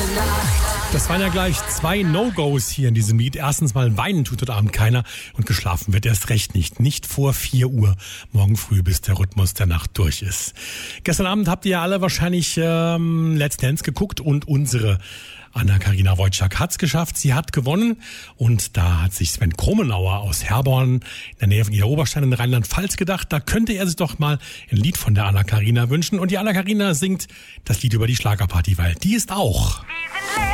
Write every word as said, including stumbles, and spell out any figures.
Das waren ja gleich zwei No-Gos hier in diesem Lied. Erstens mal weinen tut heute Abend keiner und geschlafen wird erst recht nicht. Nicht vor vier Uhr morgen früh, bis der Rhythmus der Nacht durch ist. Gestern Abend habt ihr ja alle wahrscheinlich ähm, Let's Dance geguckt und unsere Anna-Karina Wojcik hat's geschafft. Sie hat gewonnen und da hat sich Sven Kromenauer aus Herborn in der Nähe von Idar-Oberstein in Rheinland-Pfalz gedacht, da könnte er sich doch mal ein Lied von der Anna-Karina wünschen. Und die Anna-Karina singt das Lied über die Schlagerparty, weil die ist auch...